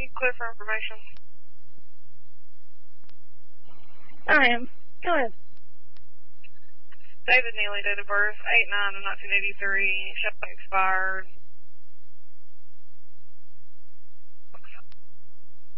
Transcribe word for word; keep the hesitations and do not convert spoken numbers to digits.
You clear for information. I am. Go ahead. David Neely, date of birth, eight nine of nineteen eighty-three, showing expired.